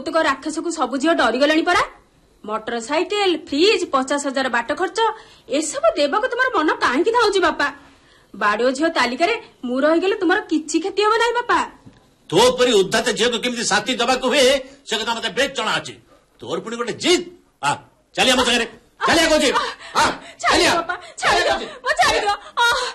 କୌତୁକ ରାକ୍ଷସ को सब झील डरीगला परा मोटरसाइकेल फ्रिज 50,000 बाट खर्च एसबू देवा को तुम मन कहीं धाऊँ बापा बाड़ो झील तालिकार मु रहीगले तुम किसी क्षति हम ना बापा तो परी उद्धात झील को केमती साथी दबा हुए से कथा मत बेच जना अच्छे तोर पुणी गोटे जिद चलिए आम सागर चलिए बापा